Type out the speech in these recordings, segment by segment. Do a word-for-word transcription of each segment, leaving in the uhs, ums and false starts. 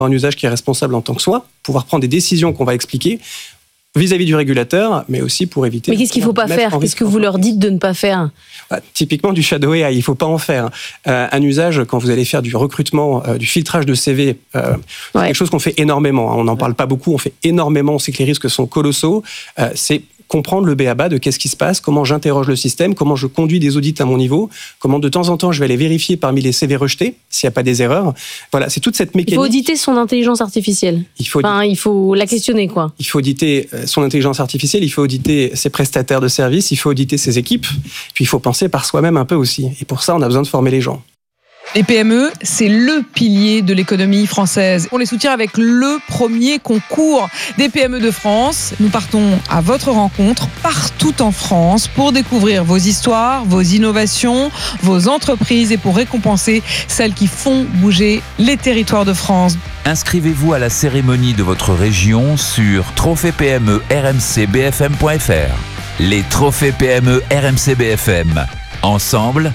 un usage qui est responsable en tant que soi, pouvoir prendre des décisions qu'on va expliquer vis-à-vis du régulateur, mais aussi pour éviter... Mais qu'est-ce qu'il ne faut pas faire ? Qu'est-ce que vous leur dites de ne pas faire ? Bah, typiquement du shadow A I, il ne faut pas en faire. Euh, un usage, quand vous allez faire du recrutement, euh, du filtrage de C V, euh, c'est ouais. quelque chose qu'on fait énormément. Hein. On n'en parle pas beaucoup, on fait énormément, on sait que les risques sont colossaux. Euh, c'est comprendre le b a ba de qu'est-ce qui se passe, comment j'interroge le système, comment je conduis des audits à mon niveau, comment de temps en temps je vais aller vérifier parmi les C V rejetés s'il n'y a pas des erreurs. Voilà, c'est toute cette mécanique. Il faut auditer son intelligence artificielle. Il faut, enfin, il faut la questionner, quoi. Il faut auditer son intelligence artificielle, il faut auditer ses prestataires de services, il faut auditer ses équipes, puis il faut penser par soi-même un peu aussi. Et pour ça, on a besoin de former les gens. Les P M E, c'est le pilier de l'économie française. On les soutient avec le premier concours des P M E de France. Nous partons à votre rencontre partout en France pour découvrir vos histoires, vos innovations, vos entreprises et pour récompenser celles qui font bouger les territoires de France. Inscrivez-vous à la cérémonie de votre région sur trophée P M E R M C B F M point F R. Les trophées P M E R M C B F M. Ensemble,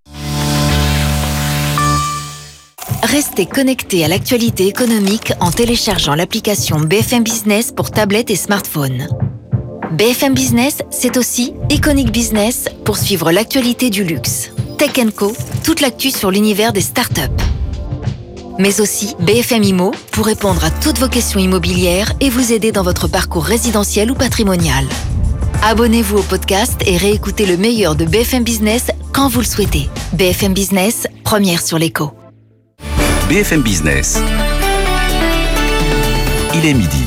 restez connectés à l'actualité économique en téléchargeant l'application B F M Business pour tablette et smartphone. B F M Business, c'est aussi Iconic Business pour suivre l'actualité du luxe. Tech and Co, toute l'actu sur l'univers des startups. Mais aussi B F M Immo pour répondre à toutes vos questions immobilières et vous aider dans votre parcours résidentiel ou patrimonial. Abonnez-vous au podcast et réécoutez le meilleur de B F M Business quand vous le souhaitez. B F M Business, première sur l'écho. B F M Business. Il est midi.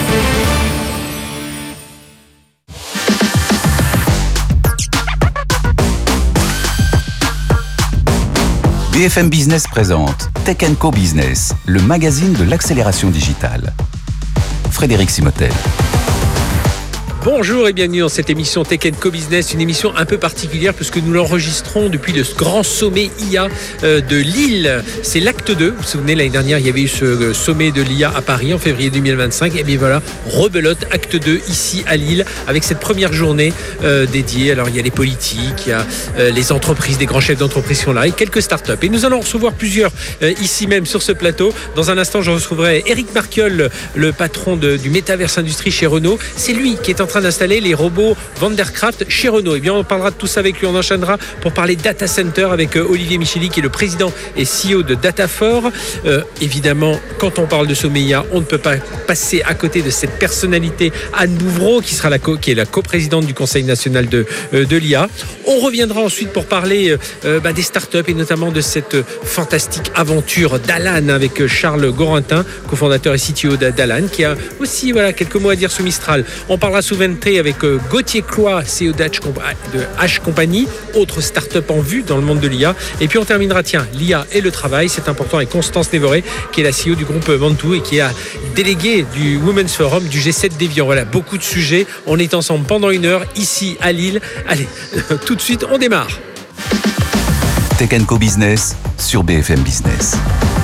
B F M Business présente Tech and Co Business, le magazine de l'accélération digitale. Frédéric Simotel. Bonjour et bienvenue dans cette émission Tech and Co Business, une émission un peu particulière puisque nous l'enregistrons depuis le grand sommet I A de Lille. C'est l'acte deux. Vous vous souvenez, l'année dernière, il y avait eu ce sommet de l'I A à Paris en février deux mille vingt-cinq. Et bien voilà, rebelote, acte deux ici à Lille avec cette première journée euh, dédiée. Alors il y a les politiques, il y a euh, les entreprises, des grands chefs d'entreprise qui sont là et quelques startups. Et nous allons recevoir plusieurs euh, ici même sur ce plateau. Dans un instant, je retrouverai Éric Marquiol, le patron de, du Metaverse Industrie chez Renault. C'est lui qui est en train d'installer les robots Vandercraft chez Renault. Et bien, on parlera de tout ça avec lui. On enchaînera pour parler data center avec Olivier Micheli, qui est le président et C E O de Datafor. Euh, évidemment, quand on parle de sommet I A, on ne peut pas passer à côté de cette personnalité, Anne Bouvreau, qui sera la co- qui est la coprésidente du Conseil national de, euh, de l'I A. On reviendra ensuite pour parler euh, bah, des startups et notamment de cette fantastique aventure d'Alan avec Charles Gorentin, cofondateur et C T O d'Alan, qui a aussi voilà, quelques mots à dire sur Mistral. On parlera souvent avec Gauthier Cloy, C E O de H Company, autre start-up en vue dans le monde de l'I A. Et puis on terminera, tiens, l'I A et le travail, c'est important, avec Constance Névoré, qui est la C E O du groupe Mantou et qui est déléguée du Women's Forum du G sept d'Évian. Voilà, beaucoup de sujets. On est ensemble pendant une heure ici à Lille. Allez, tout de suite, on démarre. Tech and Co Business sur B F M Business.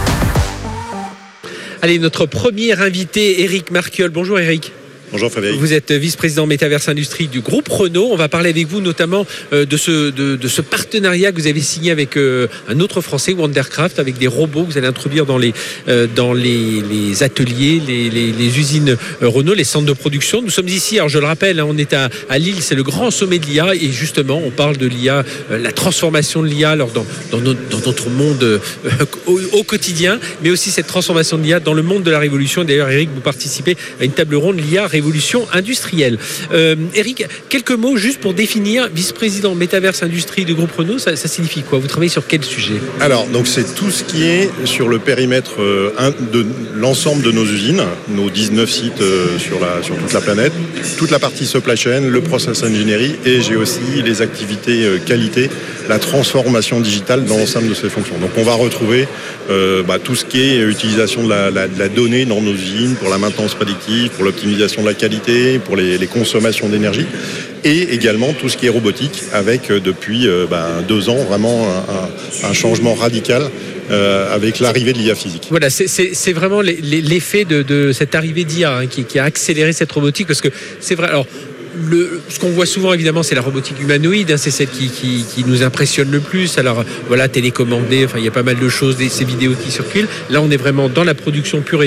Allez, notre premier invité, Éric Marquiol. Bonjour Éric. Bonjour Frédéric. Vous êtes vice-président Metaverse Industrie du groupe Renault. On va parler avec vous notamment euh, de, ce, de, de ce partenariat que vous avez signé avec euh, un autre Français, Vandercraft, avec des robots que vous allez introduire dans les, euh, dans les, les ateliers, les, les, les usines Renault, les centres de production. Nous sommes ici, alors je le rappelle, hein, on est à, à Lille, c'est le grand sommet de l'I A et justement on parle de l'I A, euh, la transformation de l'I A alors dans, dans, notre, dans notre monde euh, au, au quotidien, mais aussi cette transformation de l'I A dans le monde de la révolution. D'ailleurs, Éric, vous participez à une table ronde l'I A révolution industrielle. Euh, Éric, quelques mots juste pour définir vice-président Metaverse Industrie du groupe Renault, ça, ça signifie quoi? Vous travaillez sur quel sujet? Alors, donc c'est tout ce qui est sur le périmètre euh, de l'ensemble de nos usines, nos dix-neuf sites euh, sur, la, sur toute la planète, toute la partie supply chain, le process engineering et j'ai aussi les activités euh, qualité, la transformation digitale dans l'ensemble de ces fonctions. Donc on va retrouver euh, bah, tout ce qui est utilisation de la, la, de la donnée dans nos usines pour la maintenance prédictive, pour l'optimisation de la qualité, pour les, les consommations d'énergie et également tout ce qui est robotique avec euh, depuis euh, bah, deux ans vraiment un, un, un changement radical euh, avec l'arrivée de l'I A physique. Voilà, c'est, c'est, c'est vraiment l'effet de, de cette arrivée d'I A hein, qui, qui a accéléré cette robotique parce que c'est vrai, alors Le, ce qu'on voit souvent évidemment c'est la robotique humanoïde, hein, c'est celle qui, qui, qui nous impressionne le plus. Alors voilà, télécommandée, enfin il y a pas mal de choses, des, ces vidéos qui circulent. Là on est vraiment dans la production pure et